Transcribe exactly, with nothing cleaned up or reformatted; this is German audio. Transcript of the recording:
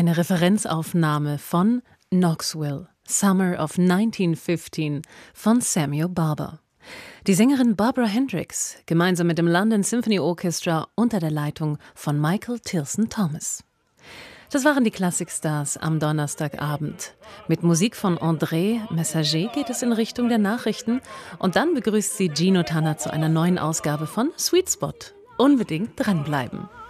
Eine Referenzaufnahme von Knoxville, Summer of neunzehnhundertfünfzehn von Samuel Barber. Die Sängerin Barbara Hendricks, gemeinsam mit dem London Symphony Orchestra unter der Leitung von Michael Tilson Thomas. Das waren die Klassikstars am Donnerstagabend. Mit Musik von André Messager geht es in Richtung der Nachrichten und dann begrüßt sie Gino Tanner zu einer neuen Ausgabe von Sweet Spot. Unbedingt dranbleiben.